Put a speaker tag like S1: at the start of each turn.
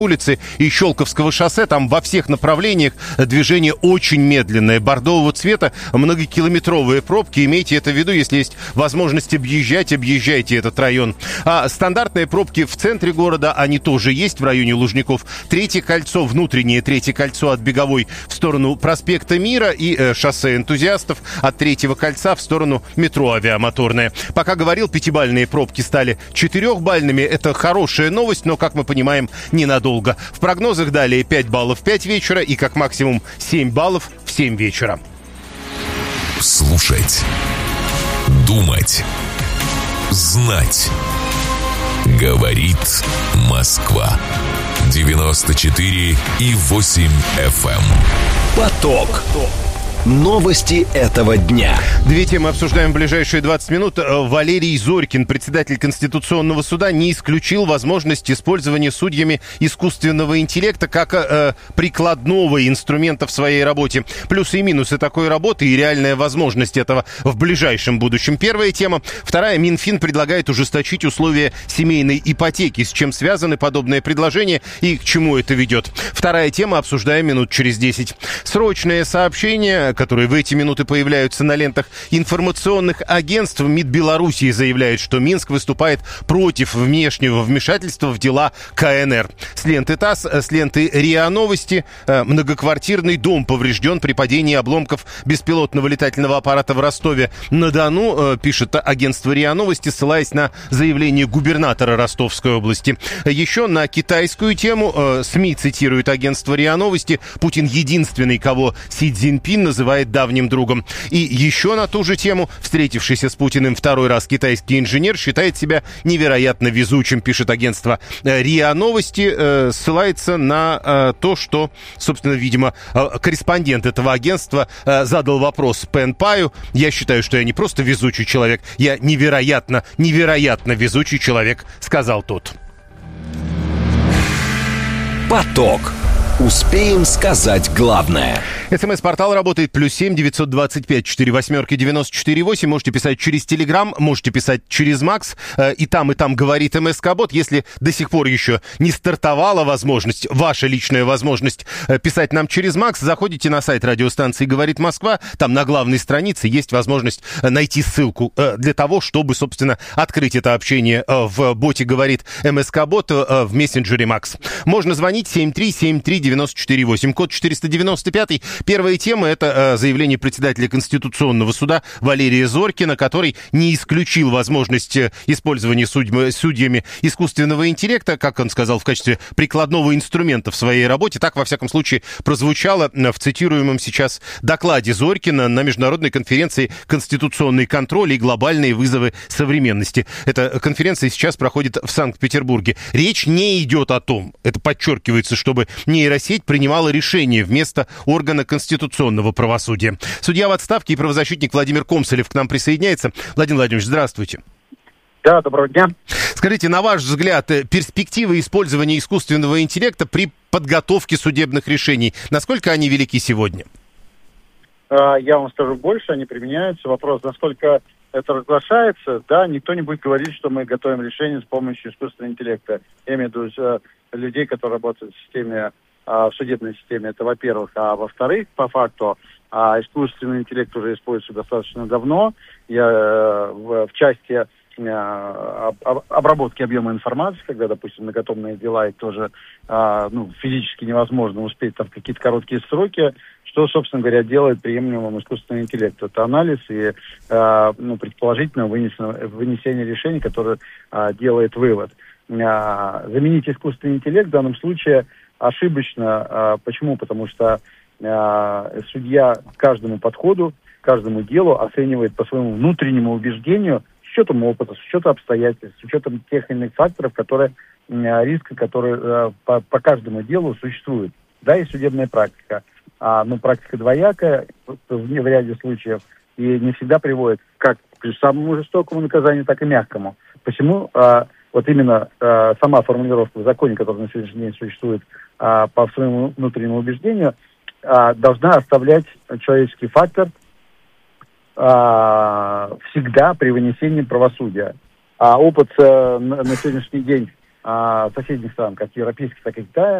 S1: улицы и Щелковского шоссе, там во всех направлениях движение очень медленное, бордового цвета, многокилометровые пробки. Имейте это в виду, если есть возможность объезжать, объезжайте этот район. А стандартные пробки в центре города, они тоже есть в районе Лужников. Третье кольцо, внутреннее третье кольцо от Беговой в сторону проспекта Мира и шоссе Энтузиастов от третьего кольца в сторону метро Авиамоторное. Пока говорил, 5-бальные пробки стали 4-бальными. Это хорошая новость, но, как мы понимаем, ненадолго. В прогнозах далее 5 баллов в 5 вечера и как максимум 7 баллов в 7 вечера.
S2: Слушать. Думать. Знать. Говорит Москва. 94,8 FM.
S3: Поток. Новости этого дня.
S1: Две темы обсуждаем в ближайшие 20 минут. Валерий Зорькин, председатель Конституционного суда, не исключил возможность использования судьями искусственного интеллекта как прикладного инструмента в своей работе. Плюсы и минусы такой работы и реальная возможность этого в ближайшем будущем. Первая тема. Вторая. Минфин предлагает ужесточить условия семейной ипотеки. С чем связаны подобные предложения и к чему это ведет? Вторая тема. Обсуждаем минут через 10. Срочное сообщение, которые в эти минуты появляются на лентах информационных агентств. МИД Белоруссии заявляет, что Минск выступает против внешнего вмешательства в дела КНР. С ленты ТАСС, с ленты РИА Новости. Многоквартирный дом поврежден при падении обломков беспилотного летательного аппарата в Ростове-на-Дону, пишет агентство РИА Новости, ссылаясь на заявление губернатора Ростовской области. Еще на китайскую тему СМИ цитирует агентство РИА Новости. Путин единственный, кого Си Цзиньпин называет давним другом. И еще на ту же тему, встретившийся с Путиным второй раз китайский инженер считает себя невероятно везучим, пишет агентство РИА Новости, ссылается на то, что, собственно, видимо, корреспондент этого агентства задал вопрос Пэн Паю. Я считаю, что я не просто везучий человек, я невероятно везучий человек, сказал тот.
S3: Поток. Успеем сказать главное.
S1: СМС-портал работает +7 925 48 94 8. Можете писать через Телеграм, можете писать через Макс. И там говорит МСК-бот. Если до сих пор еще не стартовала возможность, ваша личная возможность писать нам через Макс, заходите на сайт радиостанции «Говорит Москва». Там на главной странице есть возможность найти ссылку для того, чтобы, собственно, открыть это общение в боте «Говорит МСК-бот» в мессенджере Макс. Можно звонить 7373948, код 495. Первая тема — это заявление председателя Конституционного суда Валерия Зорькина, который не исключил возможность использования судьями искусственного интеллекта, как он сказал, в качестве прикладного инструмента в своей работе. Так, во всяком случае, прозвучало в цитируемом сейчас докладе Зорькина на международной конференции «Конституционный контроль и глобальные вызовы современности». Эта конференция сейчас проходит в Санкт-Петербурге. Речь не идет о том, это подчеркивается, чтобы нейросеть принимала решение вместо органа конституционного правосудия. Судья в отставке и правозащитник Владимир Комсолев к нам присоединяется. Владимир Владимирович, здравствуйте.
S4: Да, доброго дня.
S1: Скажите, на ваш взгляд, перспективы использования искусственного интеллекта при подготовке судебных решений, насколько они велики сегодня?
S4: Я вам скажу больше, они применяются. Вопрос, насколько это разглашается, да, никто не будет говорить, что мы готовим решение с помощью искусственного интеллекта. Я имею в виду людей, которые работают в системе, в судебной системе, это во-первых. А во-вторых, по факту, искусственный интеллект уже используется достаточно давно. В части обработки объема информации, когда, допустим, многотомные дела, и тоже физически невозможно успеть там в какие-то короткие сроки, что, собственно говоря, делает приемлемым искусственный интеллект. Это анализ и предположительное вынесение решений, которое делает вывод. Заменить искусственный интеллект в данном случае ошибочно. Почему? Потому что судья каждому подходу, каждому делу оценивает по своему внутреннему убеждению, с учетом опыта, с учетом обстоятельств, с учетом тех или иных факторов, риска, которые по каждому делу существуют. Да, и судебная практика. Но практика двоякая в ряде случаев и не всегда приводит как к самому жестокому наказанию, так и мягкому. Почему вот именно сама формулировка в законе, которая на сегодняшний день существует по своему внутреннему убеждению, должна оставлять человеческий фактор всегда при вынесении правосудия. А опыт на сегодняшний день соседних стран, как европейских, так и Китая,